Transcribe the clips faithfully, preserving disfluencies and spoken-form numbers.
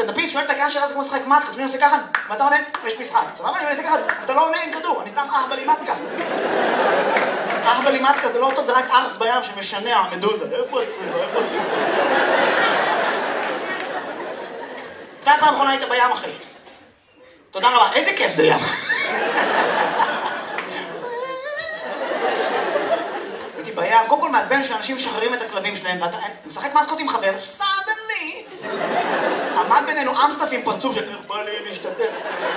סטנדאפיסט שואל את הקהל שלה, זה כמו לשחק מתקה, אני עושה ככה, ואתה עונה, יש משחק. סבבה, אני עושה ככה, אתה לא עונה עם כדור, אני סתם אח בלי מתקה. אח בלי מתקה זה לא טוב, זה רק ארס בים שמשנע, מדוזה. איפה הצריבה, איפה... אתה פעם אחרונה היית בים, אחי. תודה רבה, איזה כיף זה ים. הייתי בים, קודם כל מעצבן שאנשים משחררים את הכלבים שלהם, ואתה משחק מתקות עם חבר, סדני. עמד בינינו אמסטף עם פרצוף של איך בא לי להשתתף.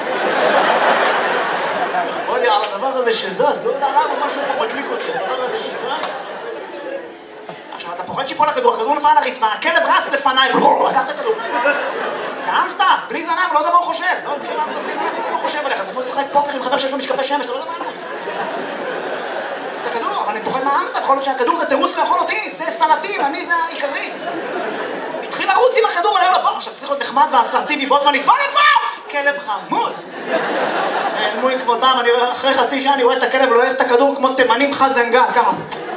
איך בא לי על הדבר הזה שזז, לא יודע למה משהו פה מדליק אותי, הדבר הזה שזז. עכשיו, אתה פוחד שיפול לכדור, הכדור נפל על הרצפה, הכלב רץ לפניי, לקח את הכדור. זה אמסטף, בלי זנב, לא יודע מה הוא חושב. לא, מכיר אמסטף, בלי זנב, לא יודע מה הוא חושב עליך. זה כמו לשחק פוקר עם חבר שיש לו משקפי שמש, אתה לא יודע מה הוא. זה את הכדור, אבל אני פוחד מהאמסטף, יכול להיות שהכדור זה תירוץ לאכול אותי, זה סלטים, אני זה העיקרית. התחיל לרוץ עם הכדור, אני אומר לו, בוא, עכשיו צריך להיות נחמד ואסרטיבי, בו זמנית, בוא לפה! כלב חמוד! נעלמו עם כבודם, אני רואה, אחרי חצי שעה אני רואה את הכלב לועס את הכדור כמו תימנים חזנגה, ככה.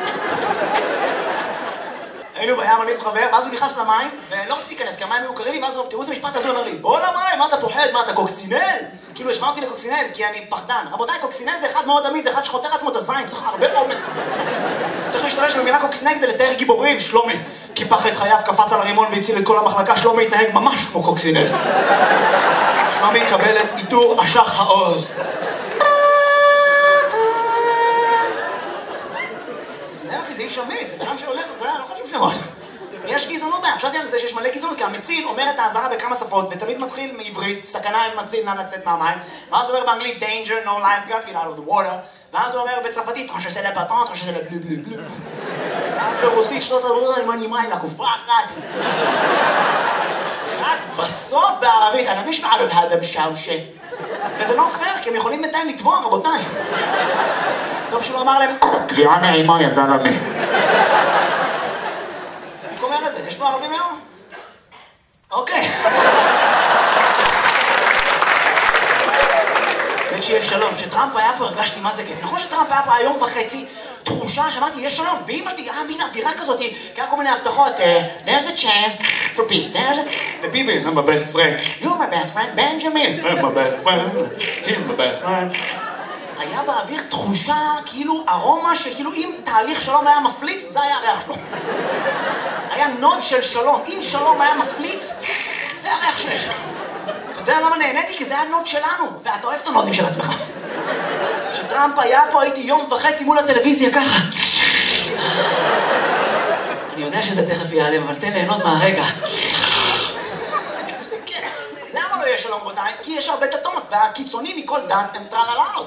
היינו בים, אני וחבר, ואז הוא נכנס למים, ולא רציתי להיכנס, כי המים היו קרים לי, ואז הוא, תראו איזה משפט הזה, הוא אומר לי, בוא למים, מה אתה פוחד, מה אתה קוקסינל? כאילו השמע אותי לקוקסינל, כי אני פחדן. רבותיי, קוקסינל זה אחד מאוד עמיד, זה אחד שחותר עצמו את הזין, צריך הרבה אומץ. צריך להשתמש במילה קוקסינל כדי לתאר גיבורים, שלומי. קיפח את חייו, קפץ על הרימון והציל את כל המחלקה, שלומי התנהג ממש כמו קוקסינל. שלומי יקבל את עיטור אשח העוז. קוקסינל, אחי, זה איש אמיץ, זה בן שהולך, אתה יודע, לא חשוב שמות. יש גזענות בהם, חשבתי על זה שיש מלא גזענות, כי המציל אומר את האזהרה בכמה שפות, ותמיד מתחיל מעברית, סכנה אין מציל, נא לצאת מהמים, ואז הוא אומר באנגלית, danger, no life, get out of the water, ואז הוא אומר בצרפתית, טרנש עושה לפטון, טרנש עושה לבלו בלו בלו. ואז ברוסית, שנות עבודה, עם אני מים לקופה אחת. רק בסוף בערבית, אני מיש מערב האדם שאושה. וזה לא פייר, כי הם יכולים בינתיים לתבוע, רבותיי. טוב שהוא אמר להם, קריאה נעימה יא זלמי. אומר את זה, יש פה ערבים היום? אוקיי. באמת שיש שלום, כשטראמפ היה פה הרגשתי מה זה כיף. נכון שטראמפ היה פה היום וחצי, תחושה שאמרתי, יש שלום. ואמא שלי, אה, מין אווירה כזאת, כי היה כל מיני הבטחות, there's a chance for peace, there's a... וביבי, I'm my best friend. You're my best friend, בנג'מין. I'm my best friend, he's my best friend. היה באוויר תחושה, כאילו, ארומה שכאילו אם תהליך שלום היה מפליץ, זה היה הריח שלו. היה נוד של שלום. אם שלום היה מפליץ, זה הריח שיש. אתה יודע למה נהניתי? כי זה היה נוד שלנו, ואתה אוהב את הנודים של עצמך. כשטראמפ היה פה, הייתי יום וחצי מול הטלוויזיה ככה. אני יודע שזה תכף ייעלם, אבל תן ליהנות מהרגע. למה לא יהיה שלום בוודאי? כי יש הרבה דתות, והקיצונים מכל דת הם טרללות.